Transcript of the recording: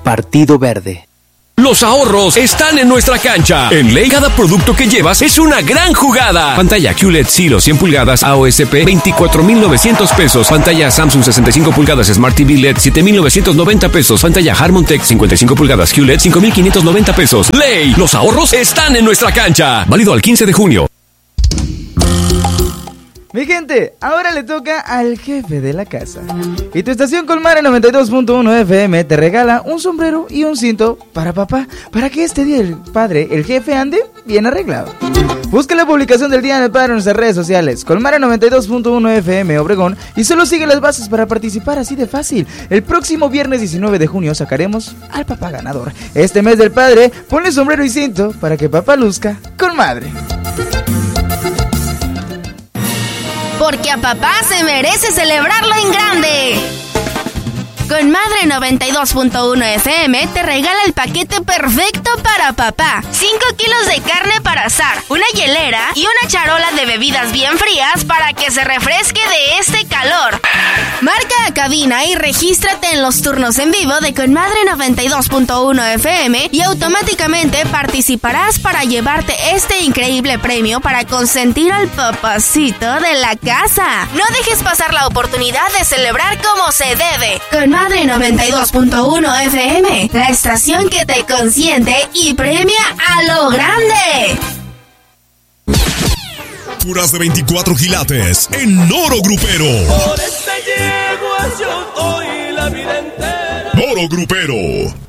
Partido Verde. Los ahorros están en nuestra cancha. En Ley, cada producto que llevas es una gran jugada. Pantalla QLED Silo 100 pulgadas AOSP 24,900 pesos. Pantalla Samsung 65 pulgadas Smart TV LED 7,990 pesos. Pantalla Harmon Tech 55 pulgadas QLED 5,590 pesos. Ley, los ahorros están en nuestra cancha. Válido al 15 de junio. Mi gente, ahora le toca al jefe de la casa. Y tu estación Colmare 92.1 FM te regala un sombrero y un cinto para papá, para que este día el padre, el jefe, ande bien arreglado. Busca la publicación del Día del Padre en nuestras redes sociales, Colmare 92.1 FM Obregón, y solo sigue las bases para participar, así de fácil. El próximo viernes 19 de junio sacaremos al papá ganador. Este mes del padre, ponle sombrero y cinto para que papá luzca con madre. Porque a papá se merece celebrarlo en grande. Con Madre 92.1 FM te regala el paquete perfecto para papá. 5 kilos de carne para asar, una hielera y una charola de bebidas bien frías para que se refresque de este calor. Marca a cabina y regístrate en los turnos en vivo de Con Madre 92.1 FM y automáticamente participarás para llevarte este increíble premio para consentir al papacito de la casa. No dejes pasar la oportunidad de celebrar como se debe. Con Madre 92.1 FM, la estación que te consiente y premia a lo grande. Puras de 24 quilates en Oro Grupero. Por esta yegua yo doy la vida entera. Oro Grupero.